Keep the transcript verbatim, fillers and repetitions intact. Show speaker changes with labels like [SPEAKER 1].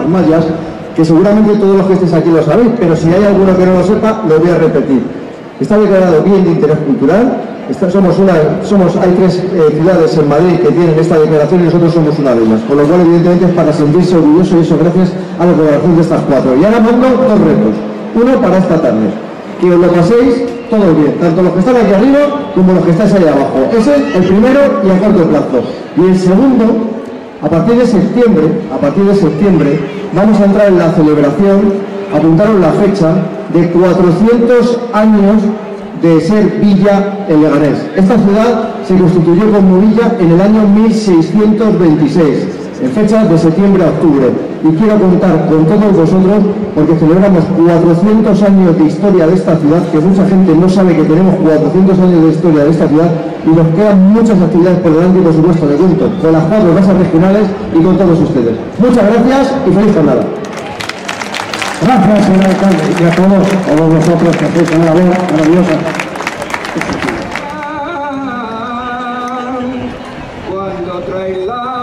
[SPEAKER 1] mallas, que seguramente todos los que estéis aquí lo sabéis, pero si hay alguno que no lo sepa, lo voy a repetir. Está declarado bien de interés cultural. Esta, somos una, somos, hay tres eh, ciudades en Madrid que tienen esta declaración y nosotros somos una de ellas, con lo cual evidentemente es para sentirse orgulloso y eso gracias a la colaboración de estas cuatro. Y ahora pongo dos retos, uno para esta tarde, que os lo paséis todo bien, tanto los que están aquí arriba como los que estáis ahí abajo. Ese es el primero y a corto plazo. Y el segundo, a partir de septiembre, a partir de septiembre, vamos a entrar en la celebración, apuntaros la fecha, de cuatrocientos años de ser villa en Leganés. Esta ciudad se constituyó como villa en el año mil seiscientos veintiséis, en fechas de septiembre a octubre. Y quiero contar con todos vosotros porque celebramos cuatrocientos años de historia de esta ciudad, que mucha gente no sabe que tenemos cuatrocientos años de historia de esta ciudad, y nos quedan muchas actividades por delante y por supuesto de cuento con las cuatro casas regionales y con todos ustedes. Muchas gracias y feliz jornada.
[SPEAKER 2] Gracias, señor alcalde, y a todos, a todos vosotros que hacéis una labor maravillosa.
[SPEAKER 3] Cuando trae la